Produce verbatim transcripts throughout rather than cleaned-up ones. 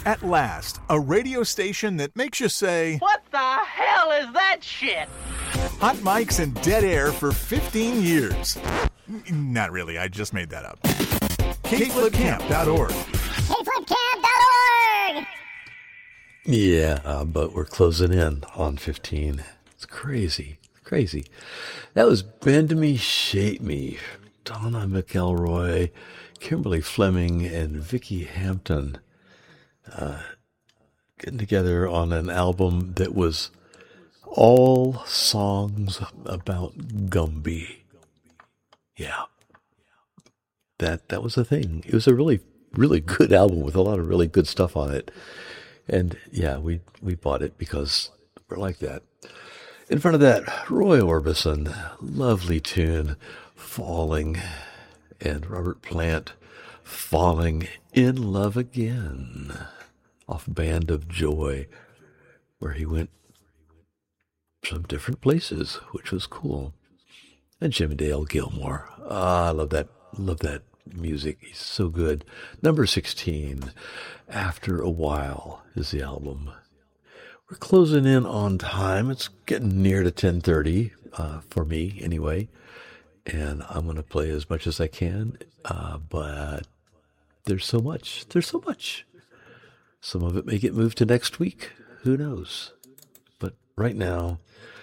At last, a radio station that makes you say, "What the hell is that shit?" Hot mics and dead air for fifteen years. Not really, I just made that up. K Flip Camp dot org. K Flip Camp dot org. Yeah, uh, but we're closing in on fifteen. It's crazy, crazy. That was Bend Me, Shape Me. Donna McElroy, Kimberly Fleming, and Vicky Hampton uh, getting together on an album that was all songs about Gumby. Yeah, that that was a thing. It was a really, really good album with a lot of really good stuff on it. And yeah, we we bought it because we're like that. In front of that, Roy Orbison, lovely tune, Falling, and Robert Plant, Falling in Love Again, off Band of Joy, where he went some different places, which was cool. And Jim Dale Gilmore. Ah, I love that, love that music. He's so good. Number sixteen, After a While, is the album. We're closing in on time. It's getting near to ten thirty, uh, for me anyway. And I'm going to play as much as I can, uh, but there's so much. There's so much. Some of it may get moved to next week. Who knows? But right now,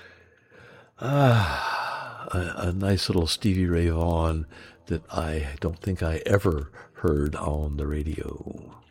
ah, a, a nice little Stevie Ray Vaughan that I don't think I ever heard on the radio.